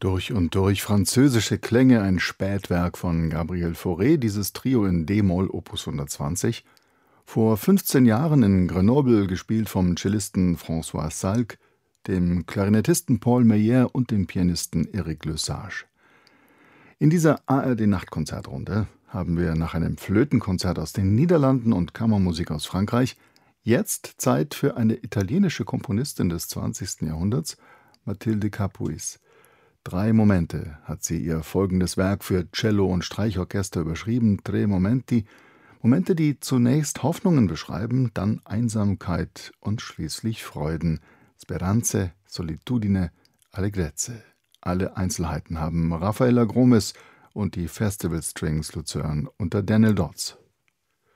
Durch und durch französische Klänge, ein Spätwerk von Gabriel Fauré, dieses Trio in d-Moll Opus 120. Vor 15 Jahren in Grenoble gespielt vom Cellisten François Salk, dem Klarinettisten Paul Meyer und dem Pianisten Eric Lesage. In dieser ARD-Nachtkonzertrunde haben wir nach einem Flötenkonzert aus den Niederlanden und Kammermusik aus Frankreich jetzt Zeit für eine italienische Komponistin des 20. Jahrhunderts, Mathilde Capuis. 3 Momente hat sie ihr folgendes Werk für Cello und Streichorchester überschrieben, Tre Momenti, Momente, die zunächst Hoffnungen beschreiben, dann Einsamkeit und schließlich Freuden, Speranze, Solitudine, Allegrezze. Alle Einzelheiten haben Raffaella Gromes und die Festival Strings Luzern unter Daniel Dodds.